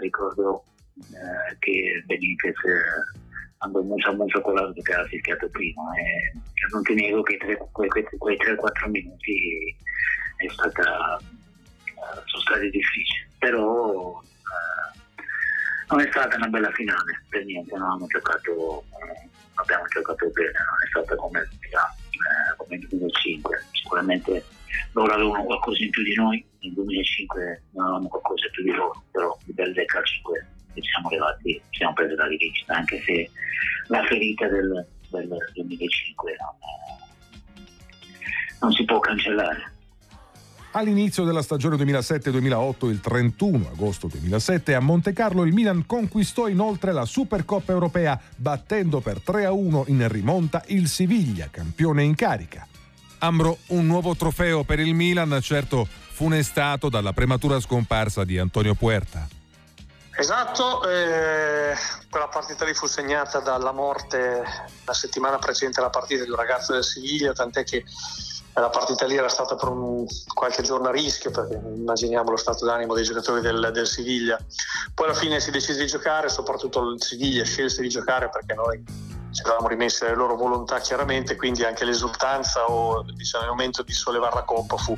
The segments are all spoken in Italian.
ricordo che Benitez andò mucho colato perché aveva fischiato prima, e non ti nego che quei 3-4 minuti sono stati difficili, però non è stata una bella finale per niente, non abbiamo giocato bene, non è stata come il 2005. Sicuramente loro avevano qualcosa in più di noi, nel 2005 non avevamo qualcosa in più di loro, però il livello del calcio che siamo arrivati, siamo presi la rivincita, anche se la ferita del 2005 non si può cancellare. All'inizio della stagione 2007-2008, il 31 agosto 2007, a Montecarlo il Milan conquistò inoltre la Supercoppa europea, battendo per 3-1 in rimonta il Siviglia, campione in carica. Ambro, un nuovo trofeo per il Milan, certo funestato dalla prematura scomparsa di Antonio Puerta. Esatto, quella partita lì fu segnata dalla morte la settimana precedente alla partita di un ragazzo del Siviglia, tant'è che la partita lì era stata per qualche giorno a rischio, perché immaginiamo lo stato d'animo dei giocatori del Siviglia. Poi alla fine si decise di giocare, soprattutto il Siviglia scelse di giocare perché noi ci eravamo rimessi alle loro volontà chiaramente, quindi anche l'esultanza o diciamo, il momento di sollevare la coppa fu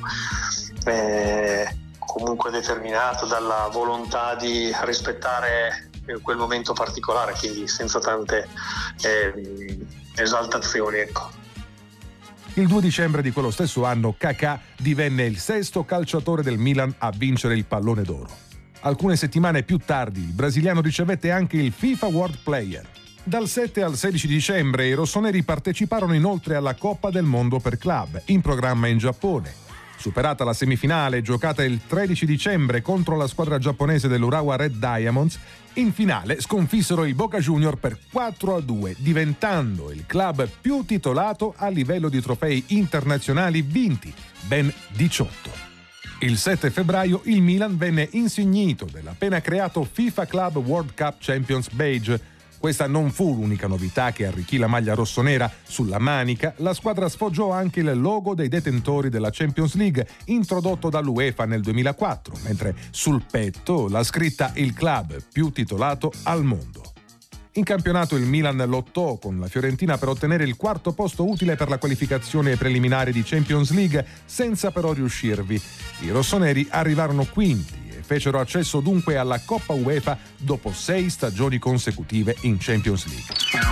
comunque determinato dalla volontà di rispettare quel momento particolare, quindi senza tante esaltazioni, ecco. Il 2 dicembre di quello stesso anno Kaká divenne il sesto calciatore del Milan a vincere il Pallone d'Oro. Alcune settimane più tardi il brasiliano ricevette anche il FIFA World Player. Dal 7 al 16 dicembre i rossoneri parteciparono inoltre alla Coppa del Mondo per club, in programma in Giappone. Superata la semifinale, giocata il 13 dicembre contro la squadra giapponese dell'Urawa Red Diamonds, in finale sconfissero il Boca Junior per 4-2, diventando il club più titolato a livello di trofei internazionali vinti, ben 18. Il 7 febbraio il Milan venne insignito dell'appena creato FIFA Club World Cup Champions Badge. Questa non fu l'unica novità che arricchì la maglia rossonera. Sulla manica la squadra sfoggiò anche il logo dei detentori della Champions League, introdotto dall'UEFA nel 2004, mentre sul petto la scritta "il club più titolato al mondo". In campionato il Milan lottò con la Fiorentina per ottenere il quarto posto utile per la qualificazione preliminare di Champions League, senza però riuscirvi. I rossoneri arrivarono quinti e fecero accesso dunque alla Coppa UEFA dopo 6 stagioni consecutive in Champions League.